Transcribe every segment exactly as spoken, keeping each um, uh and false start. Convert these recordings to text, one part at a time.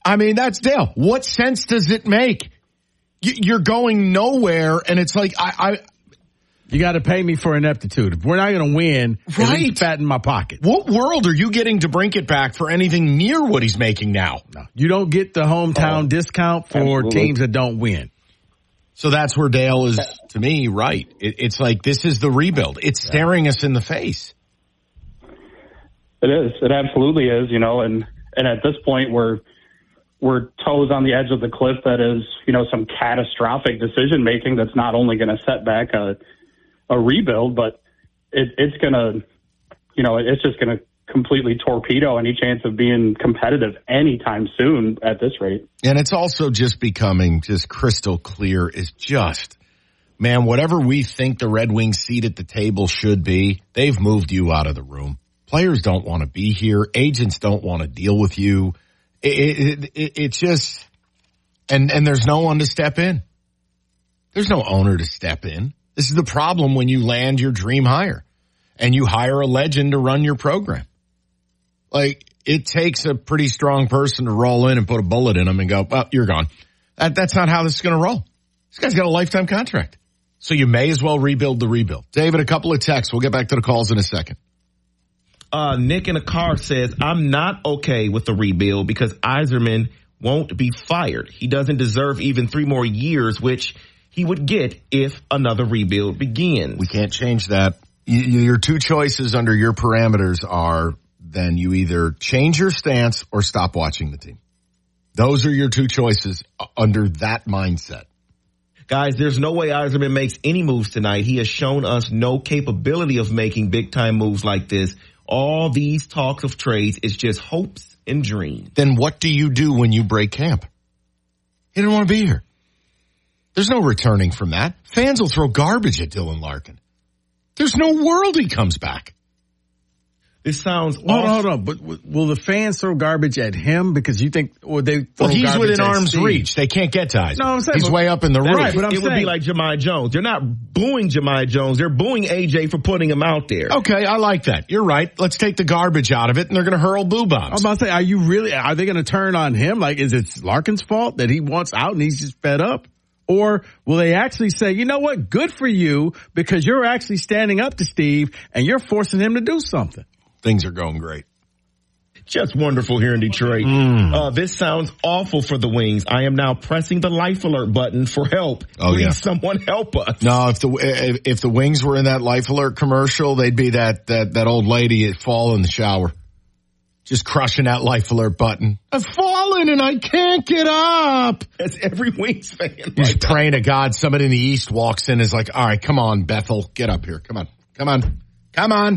I mean, that's Dale. What sense does it make? You're going nowhere, and it's like, I... I you got to pay me for ineptitude. If we're not going to win, right. At least fatten my pocket. What world are you getting to Brinkett for anything near what he's making now? No. You don't get the hometown oh, discount for absolutely. Teams that don't win. So that's where Dale is, to me, right. It, it's like, this is the rebuild. It's staring us in the face. It is. It absolutely is, you know, and, and at this point, we're we're toes on the edge of the cliff that is, you know, some catastrophic decision-making that's not only going to set back a a rebuild, but it, it's going to, you know, it's just going to completely torpedo any chance of being competitive anytime soon at this rate. And it's also just becoming just crystal clear is just, man, whatever we think the Red Wings seat at the table should be, they've moved you out of the room. Players don't want to be here. Agents don't want to deal with you. It, it, it, it's just, and, and there's no one to step in. There's no owner to step in. This is the problem when you land your dream hire and you hire a legend to run your program. Like, it takes a pretty strong person to roll in and put a bullet in them and go, well, you're gone. That, that's not how this is going to roll. This guy's got a lifetime contract. So you may as well rebuild the rebuild. David, a couple of texts. We'll get back to the calls in a second. Uh, Nick in a car says, I'm not okay with the rebuild because Yzerman won't be fired. He doesn't deserve even three more years, which he would get if another rebuild begins. We can't change that. Your two choices under your parameters are then you either change your stance or stop watching the team. Those are your two choices under that mindset. Guys, there's no way Yzerman makes any moves tonight. He has shown us no capability of making big-time moves like this. All these talks of trades is just hopes and dreams. Then what do you do when you break camp? He didn't want to be here. There's no returning from that. Fans will throw garbage at Dylan Larkin. There's no world he comes back. This sounds hold on, hold on. But will the fans throw garbage at him because you think, or they throw well, he's garbage within at arm's Steve? Reach. They can't get to Yzerman. No, I'm saying he's but, way up in the roof. Right, but I'm it saying, would be like Jahmai Jones. They're not booing Jahmai Jones. They're booing A J for putting him out there. Okay, I like that. You're right. Let's take the garbage out of it, and they're going to hurl boo bombs. I was about to say, are you really? Are they going to turn on him? Like, is it Larkin's fault that he wants out and he's just fed up? Or will they actually say, you know what, good for you because you're actually standing up to Steve and you're forcing him to do something? Things are going great. Just wonderful here in Detroit. Mm. Uh, this sounds awful for the Wings. I am now pressing the life alert button for help. Oh, Please, yeah. someone help us. No, if the if, if the Wings were in that life alert commercial, they'd be that that that old lady at fall in the shower, just crushing that life alert button. I've fallen and I can't get up. That's every Wings fan. He's like praying to God. Somebody in the East walks in and is like, all right, come on, Bethel, get up here. Come on, come on, come on.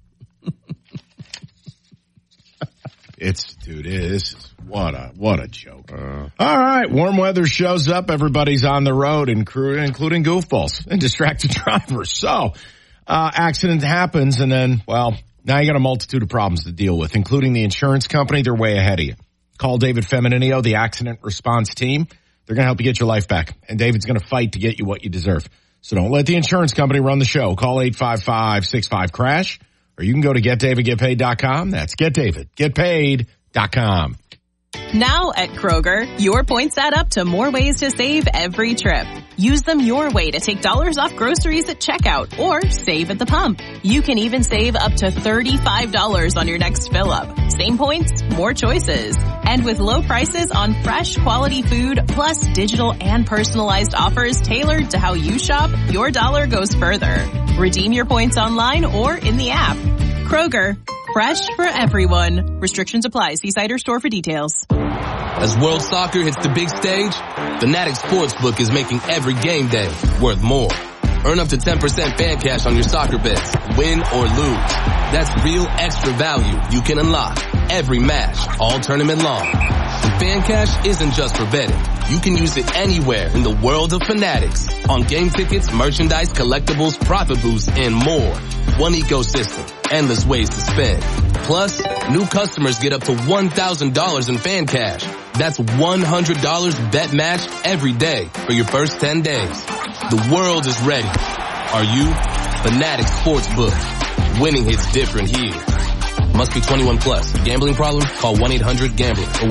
It's, dude, this is, what a, what a joke. Uh, All right, warm weather shows up. Everybody's on the road, including goofballs and distracted drivers. So, uh, accident happens, and then, well, now you got a multitude of problems to deal with, including the insurance company. They're way ahead of you. Call David Femininio, the accident response team. They're going to help you get your life back, and David's going to fight to get you what you deserve. So don't let the insurance company run the show. Call eight five five, six five, crash. Or you can go to get david get paid dot com. That's get david get paid dot com. Now at Kroger, your points add up to more ways to save every trip. Use them your way to take dollars off groceries at checkout or save at the pump. You can even save up to thirty-five dollars on your next fill up. Same points, more choices. And with low prices on fresh quality food, plus digital and personalized offers tailored to how you shop, your dollar goes further. Redeem your points online or in the app. Kroger, fresh for everyone. Restrictions apply. See site or store for details. As World Soccer hits the big stage, Fanatics Sportsbook is making every game day worth more. Earn up to ten percent fan cash on your soccer bets, win or lose. That's real extra value you can unlock every match, all tournament long. And fan cash isn't just for betting. You can use it anywhere in the world of Fanatics. On game tickets, merchandise, collectibles, profit boosts, and more. One ecosystem. Endless ways to spend. Plus, new customers get up to one thousand dollars in fan cash. That's one hundred dollars bet match every day for your first ten days. The world is ready. Are you? Fanatics Sportsbook. Winning hits different here. Must be twenty-one plus. Gambling problem? Call one eight hundred gambler or one eight hundred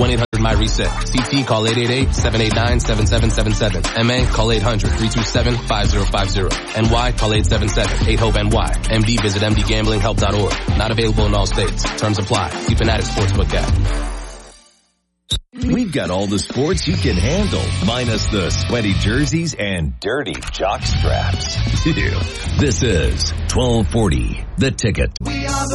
might reset. C T, call eight eight eight, seven eight nine, seven seven seven seven. M A, call eight hundred, three two seven, five zero five zero. N Y, call eight seven seven, eight hope N Y. M D, visit m d gambling help dot org. Not available in all states. Terms apply. See Fanatics Sportsbook app. We've got all the sports you can handle, minus the sweaty jerseys and dirty jock straps. This is twelve forty, The Ticket. We are the